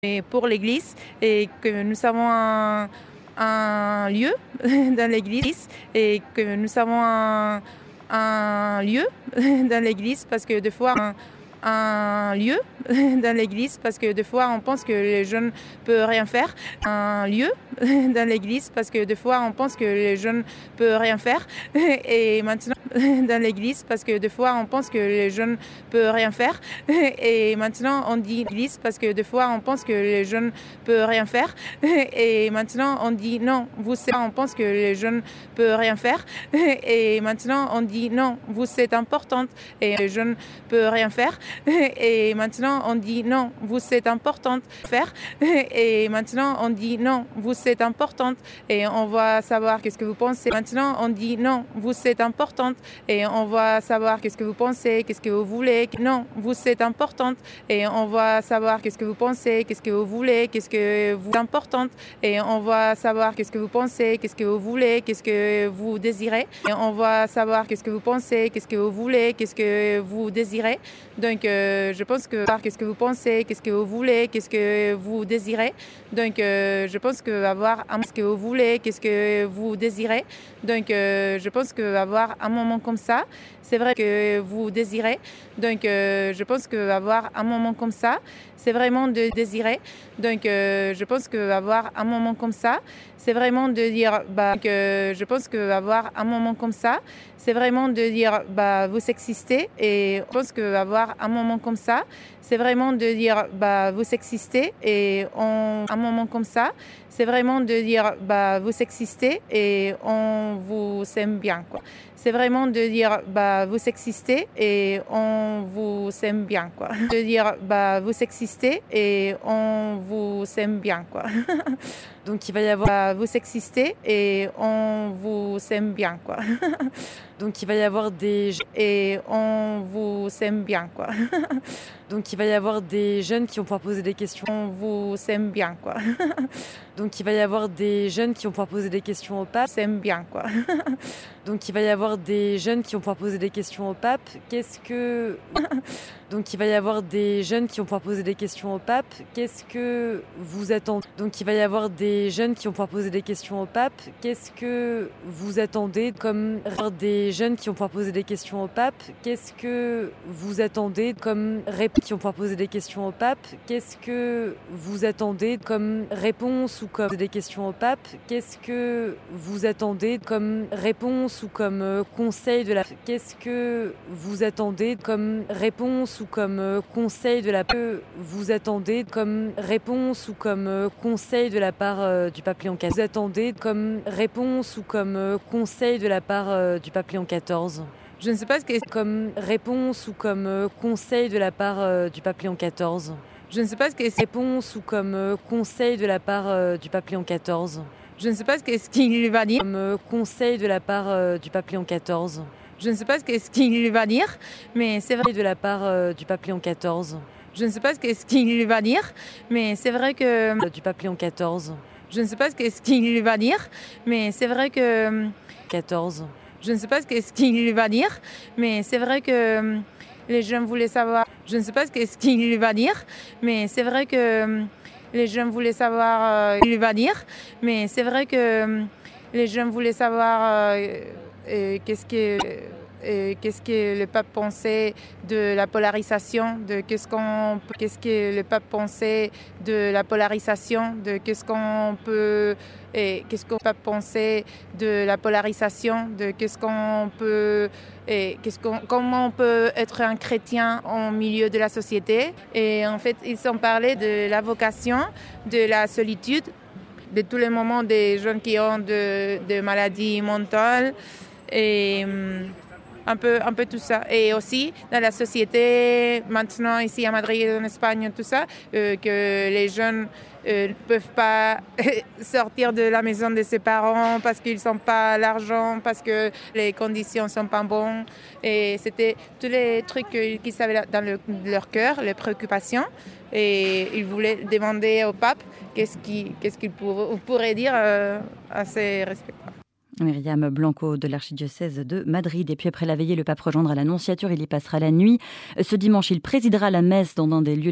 Et pour l'église et que nous avons un lieu dans l'église et que nous avons un lieu dans l'église parce que des fois un lieu dans l'église parce que des fois on pense que les jeunes ne peuvent rien faire. Un lieu dans l'église parce que des fois on pense que les jeunes ne peuvent rien faire. Et maintenant dans l'église parce que des fois on pense que les jeunes ne peuvent rien faire. Et maintenant on dit l'église parce que des fois on pense que les jeunes ne peuvent rien faire. Et maintenant on dit non, vous savez, on pense que les jeunes ne peuvent rien faire. Et maintenant on dit non, vous êtes importante et les jeunes ne peuvent rien faire. Et maintenant on dit non, vous êtes importante faire. Et maintenant on dit non, vous êtes importante et on va savoir qu'est-ce que vous pensez. Maintenant on dit non, vous êtes importante et on va savoir qu'est-ce que vous pensez, qu'est-ce que vous voulez. Non, vous êtes importante et on va savoir qu'est-ce que vous pensez, qu'est-ce que vous voulez, qu'est-ce que vous êtes importante et on va savoir qu'est-ce que vous pensez, qu'est-ce que vous voulez, qu'est-ce que vous désirez et on va savoir qu'est-ce que vous pensez, qu'est-ce que vous voulez, qu'est-ce que vous désirez. Donc je pense que qu'est-ce que vous pensez, qu'est-ce que vous voulez, qu'est-ce que vous désirez. Donc je pense que avoir un ce que vous voulez, qu'est-ce que vous désirez. Donc je pense que avoir un moment comme ça, c'est vrai que vous désirez. Donc je pense que avoir un moment comme ça, c'est vraiment de désirer. Donc je pense que avoir un moment comme ça, c'est vraiment de dire que je pense que avoir un moment comme ça, c'est vraiment de dire vous existez et je pense que avoir un moment comme ça, c'est vraiment de dire vous existez et un moment comme ça, c'est vraiment de dire vous existez et on vous aime bien quoi. C'est vraiment de dire vous existez et on vous aime bien quoi. De dire vous existez et on vous aime bien quoi. Donc il va y avoir vous existez et on vous aime bien quoi. Donc il va y avoir des et on vous aime bien quoi. Donc il va y avoir des jeunes qui vont pouvoir poser des questions. On vous aime bien quoi. Donc il va y avoir des jeunes qui vont pouvoir poser des questions au pape. S'aime bien quoi. Donc il va y avoir des jeunes qui vont pouvoir poser des questions au pape. Qu'est-ce que Donc il va y avoir des jeunes qui vont pouvoir poser des questions au pape. Qu'est-ce que vous attendez? Donc il va y avoir des jeunes qui vont pouvoir poser des questions au pape. Qu'est-ce que vous attendez comme des jeunes qui vont pouvoir poser des questions au pape? Qu'est-ce que vous attendez comme réponse qui vont pouvoir poser des questions au pape? Qu'est-ce que vous attendez comme réponse ou comme des questions au pape? Qu'est-ce que vous attendez comme réponse ou comme conseil de la Qu'est-ce que vous attendez comme réponse ou comme conseil de la que vous attendez comme réponse ou comme conseil de la part du pape Léon XIV? Vous attendez comme réponse ou comme conseil de la part du pape Léon XIV? Je ne sais pas ce que comme réponse ou comme conseil de la part du pape Léon XIV. Je ne sais pas ce que réponse ou comme conseil de la part du pape Léon XIV. Je ne sais pas ce qu'il va dire comme conseil de la part du pape Léon XIV. Je ne sais pas ce qu'il va dire, mais c'est vrai de la part du pape Léon XIV. Je ne sais pas ce qu'il va dire, mais c'est vrai que du pape Léon XIV. Je ne sais pas ce qu'il va dire, mais c'est vrai que 14. Je ne sais pas ce qu'il va dire, mais c'est vrai que les jeunes voulaient savoir. Je ne sais pas ce qu'il va dire, mais c'est vrai que les jeunes voulaient savoir ce qu'il va dire, mais c'est vrai que les jeunes voulaient savoir qu'est-ce que le pape pensait de la polarisation, de qu'est-ce que le pape pensait de la polarisation, de qu'est-ce qu'on peut et qu'est-ce que le pape pensait de la polarisation, de qu'est-ce qu'on peut et comment on peut être un chrétien au milieu de la société. Et en fait, ils ont parlé de la vocation, de la solitude, de tous les moments des jeunes qui ont de maladies mentales et un peu tout ça. Et aussi dans la société, maintenant ici à Madrid, en Espagne, tout ça, que les jeunes ne peuvent pas sortir de la maison de ses parents parce qu'ils n'ont pas l'argent, parce que les conditions ne sont pas bonnes. Et c'était tous les trucs qu'ils avaient dans leur cœur, les préoccupations. Et ils voulaient demander au pape qu'est-ce qu'il pourrait dire à ces respects. Myriam Blanco de l'archidiocèse de Madrid. Et puis après la veillée, le pape rejoindra la Nonciature, il y passera la nuit. Ce dimanche, il présidera la messe dans un des lieux